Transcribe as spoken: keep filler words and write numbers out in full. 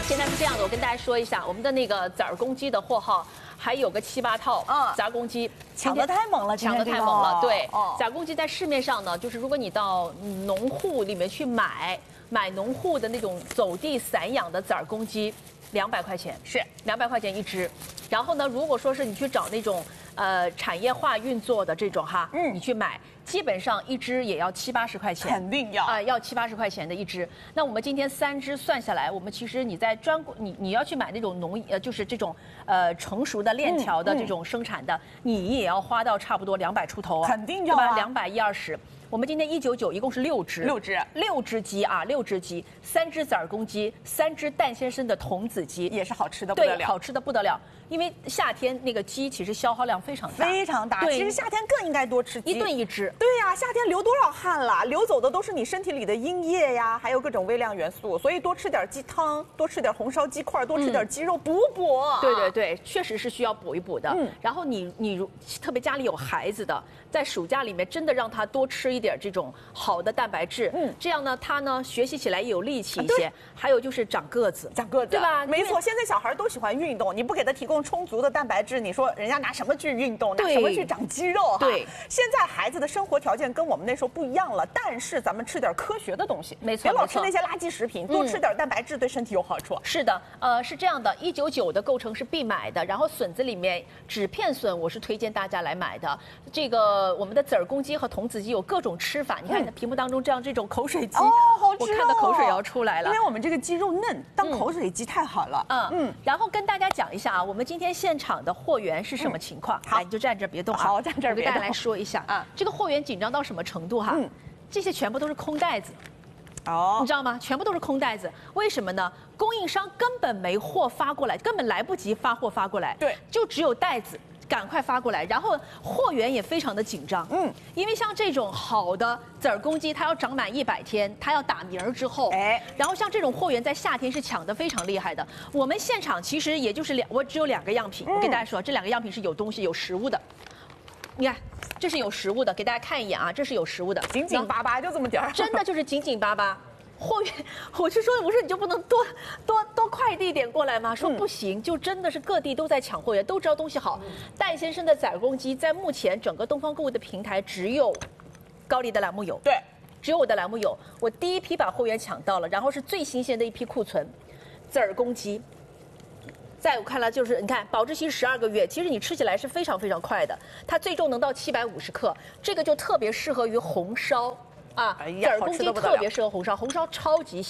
现在是这样的，我跟大家说一下，我们的那个籽儿公鸡的货号还有个七八套， 嗯籽儿公鸡抢得太猛了， 抢得太猛了。对， 哦， 籽儿公鸡在市面上呢，就是如果你到农户里面去买，买农户的那种走地散养的籽儿公鸡，两百块钱， 是两百块钱一只。然后呢，如果说是你去找那种呃产业化运作的这种哈， 嗯你去买，基本上一只也要七八十块钱， 肯定要啊、要七八十块钱的一只。那我们今天三只算下来，我们其实你在专你你要去买那种农呃就是这种呃成熟的链条的嗯嗯这种生产的，你也要花到差不多两百出头啊， 肯定要啊对吧？两百一二十。我们今天一九九，一共是六只， 六只六只鸡啊，六只鸡，三只籽儿公鸡，三只蛋先生的童子鸡， 也是好吃的不得对， 了， 好吃的不得了。因为夏天那个鸡其实消耗量非常大， 非常大。 对其实夏天更应该多吃鸡， 一顿一只。 对呀、夏天流多少汗了，流走的都是你身体里的阴液呀，还有各种微量元素，所以多吃点鸡汤，多吃点红烧鸡块，多吃点鸡肉补补。 对对对，确实是需要补一补的。 嗯然后你你如特别家里有孩子的，在暑假里面真的让他多吃一点这种好的蛋白质， 嗯这样呢他呢学习起来也有力气一啊对些，还有就是长个子， 长个子， 对吧？ 没错， 因为现在小孩都喜欢运动，你不给他提供充足的蛋白质，你说人家拿什么去运动，拿对什么去长肌肉哈？ 对， 现在孩子的生活条件跟我们那时候不一样了，但是咱们吃点科学的东西， 没错别老没错吃那些垃圾食品，多吃点蛋白质对身体有好处。 是的，呃，是这样的，一九九的构成是必买的，然后笋子里面纸片笋我是推荐大家来买的。这个我们的籽儿公鸡和童子鸡有各种吃法，你看嗯屏幕当中这样这种口水鸡， 哦，好吃我哦！ 看到口水要出来了因。为我们这个鸡肉嫩，当口水鸡太好了。 嗯嗯嗯，然后跟大家讲一下啊，我们今天现场的货源是什么情况？ 好来，你就站这儿别动啊。 好站这儿别动我给大家来说一下啊啊，这个货源紧张到什么程度哈？ 嗯这些全部都是空袋子， 哦你知道吗？全部都是空袋子，为什么呢？供应商根本没货发过来，根本来不及发货发过来， 对就只有袋子。赶快发过来，然后货源也非常的紧张， 嗯嗯，因为像这种好的籽儿公鸡，它要长满一百天，它要打鸣儿之后， 哎哎，然后像这种货源在夏天是抢得非常厉害的。我们现场其实也就是两，我只有两个样品，我跟大家说，这两个样品是有东西、有食物的。你看，这是有食物的，给大家看一眼啊，这是有食物的， 紧紧巴巴就这么点儿， 真的就是紧紧巴巴。货源，我就说，我说你就不能多多多快递点过来吗？说不行，就真的是各地都在抢货源，都知道东西好。戴先生的籽儿公鸡在目前整个东方购物的平台只有高丽的栏目有， 对， 只有我的栏目有。我第一批把货源抢到了，然后是最新鲜的一批库存，籽儿公鸡。在我看来，就是你看保质期十二个月，其实你吃起来是非常非常快的，它最重能到七百五十克，这个就特别适合于红烧啊， 哎呀籽儿公鸡好吃得不得了特别适合红烧，红烧超级香。